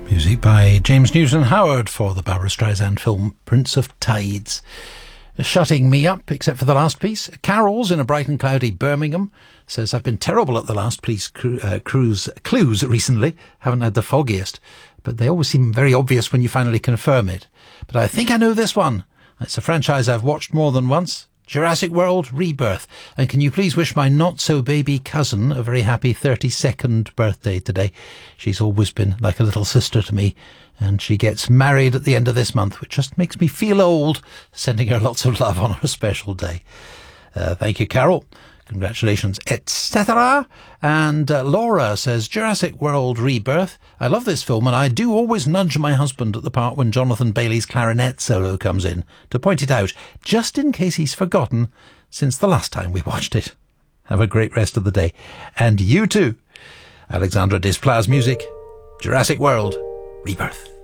Music by James Newton Howard for the Barbra Streisand film Prince of Tides. Shutting me up, except for the last piece. Carol's in a bright and cloudy Birmingham says, I've been terrible at the last piece clues recently. Haven't had the foggiest, but they always seem very obvious when you finally confirm it. But I think I know this one. It's a franchise I've watched more than once. Jurassic World Rebirth. And can you please wish my not-so-baby cousin a very happy 32nd birthday today? She's always been like a little sister to me, and she gets married at the end of this month, which just makes me feel old, sending her lots of love on her special day. Thank you, Carol. Congratulations, etc. And Laura says, Jurassic World Rebirth. I love this film, and I do always nudge my husband at the part when Jonathan Bailey's clarinet solo comes in to point it out, just in case he's forgotten since the last time we watched it. Have a great rest of the day. And you too. Alexandra Desplat's music, Jurassic World Rebirth.